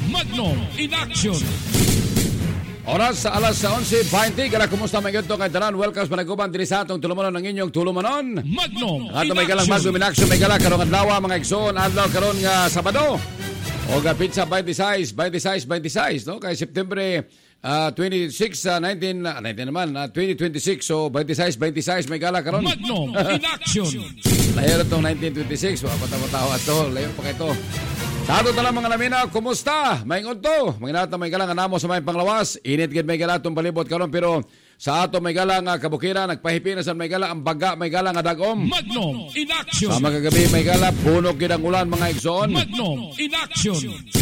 Magnum in action. Oras sa alas 11:20. Kala kumusta may ganito kay Tanan? Welcome sa nagkuban diri sa atong tulumanon ng inyong tulumanon. Magnum Ato in may galang action. Magnum in action. May gala karong adlaw mga igsoon. Adlaw karon nga Sabado. O ga pizza 26 no? Kay September 26 19 naman 2026. So 26 may gala karon. Magnum in action. Layo itong 1926. Wala pa tao ato. Layo pa kayo. Sa ato talang mga laminaw, kumusta? Maingod to. Mga may galang anamo sa may panglawas. Init gid may gala itong palibot karon pero sa ato may galang kabukiran, nagpahipi na sa may gala, ang baga may gala nga dagom. Magnum in action. Sa magagabi may gala, punog gid ang ulan mga igsoon. Magnum in action.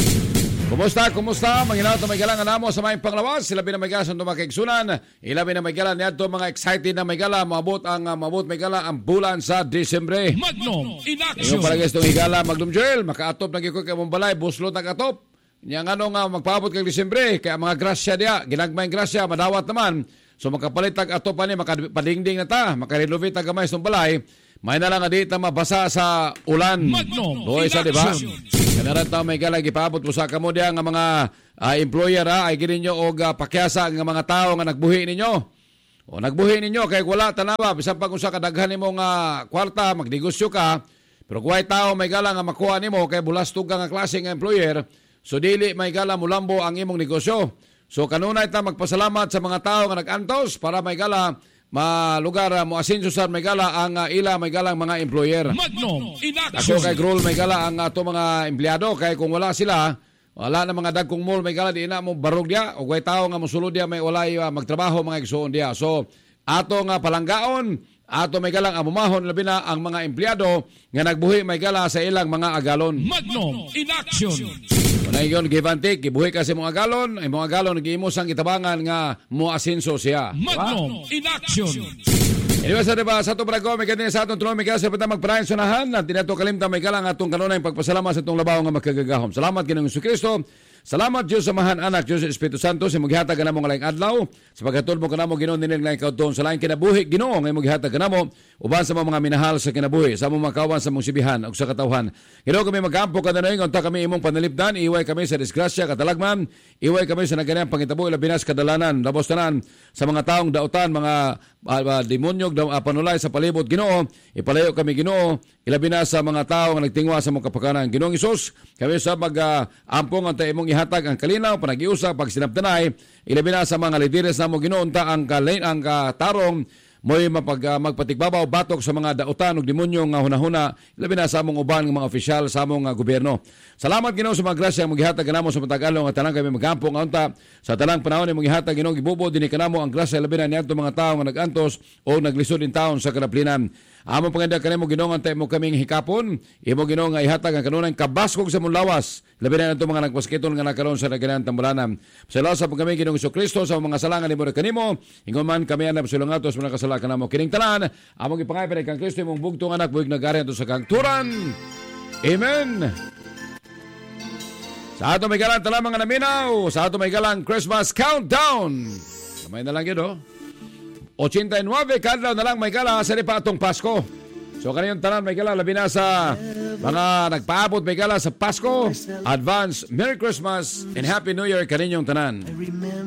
Kumusta? Manginaw to may galang anamo sa may panglawas. Sila na may gala sa tumakigsunan. Ilabi na may gala niadto mga excited na may gala. Mabot may gala ang bulan sa Disyembre. Magnum in action. Yung palagay itong higala, Magnum Joel, makaatop na gikoy kay mong balay, buslot na katop. Yang nga magpaabot kay Disyembre, kaya mga grasya diya, ginagmayang grasya, madawat naman. So makapalit tag atop pa ni, makapadingding na ta, makarenovate ang gamay itong balay, may na lang dito mabasa sa ulan. Magnum Doy sa diba? Kanarat na may galang ipaabot mo sa kamo diya nga mga employer ay gininyo og pakyasa nga mga tao nga nagbuhi ninyo. O nagbuhi ninyo kay wala tanawa bisan pa kung sa kadaghan nimo nga kwarta magnegosyo ka pero kuway tao may gala nga makuha nimo kay bulastog ka nga klase nga employer so dili may gala mulambo ang imong negosyo. So kanunay ta magpasalamat sa mga tao nga nagantos para may gala lugar mo asenso sa may gala ang ila may galang mga employer. Magnum in action. Ako kay Grol may gala ang ato mga empleyado kay kung wala sila wala na mga dagkong mall may gala di na mo barog dia o kay tao nga mosulod dia may walay magtrabaho mga igsoon dia. So ato nga palanggaon ato may galang amumahon labi na ang mga empleyado nga nagbuhi may gala sa ilang mga agalon. Magnum in action. Una yon give and take gibuhi kasi mga agalon ay mga agalon nag-iimos ang itabangan nga mo asenso siya. Magnum in action. Anyway, sa ito brago, may ganyan sa atong tulong, may kasi pata magparayan sunahan, at tinato kalimta may galang atong kanunay pagpasalamat sa itong labaw nga magkagagahom. Salamat Ginoong Jesucristo. Salamat Diyos sa Mahan Anak, Diyos sa Espiritu Santo, sa maghihatag ka na mong laing adlaw, sa paghatod mo ka na mo Ginoong ninilang kauton, sa laing kinabuhi, Ginoong ay maghihatag ka na mo, uban sa mga minahal sa kinabuhi, sa mga kawan sa mong sibihan, o sa katawhan. Ginoong kami magampo ka na noy, unta kami imong panalipdan, iway kami sa disgrasya, katalagman, iway kami sa naganayang pangitabo, labinas kadalanan, labos tanan, sa mga taong dautan, mga demonyog, panulay sa palibot, Ginoo, ipalayo kami Ginoo, ilabi na sa mga tao nga nagtingwa sa mga kapakanan. Ginoong Isus, kami sa mag-ampong ang imong ihatag ang kalinaw, panag-iusap, pagsinabtanay, ilabi na sa mga lideres na mo Ginoo, ang tarong, mo'y magpatigbabaw batok sa mga dautan ug demonyo nga hunahuna labi na sa among uban nga mga opisyal sa among gobyerno. Salamat Ginoo sa mga grasya mong gihatag kanamo sa matag adlaw nga tanan kami magampo nga unta sa tanang panahon imong gihatag Ginoo gibubo dinhi kanamo ang grasya labi na niadto mga tawo nga nagantos o naglisod in taon sa kanaplinan. Among panganda kanimo Ginoo nga mo kaming hikapon imo Ginoo nga ihatag ang kanunay kabaskog sa mong lawas labi na nato mga nagpasketon nga nakaron sa naganan tambalanan. Salamat sa kami Ginoong Jesucristo sa mga salangan nimo kanimo ingon man kami ana pasulungato sa mga kasalanan kanamo kining tanan among ipangay pa kang Kristo imong bugtong anak buig nagari ato sa kangturan. Amen. Sa ato may galang talang mga naminaw, sa ato may galang Christmas countdown. Kamay na lang yun, 89 kadlaw na lang may gala sa pa atong Pasko. So kaniyong tanan may gala labi na sa mga nagpaabot may gala sa Pasko. Advance Merry Christmas and Happy New Year kaninyong tanan.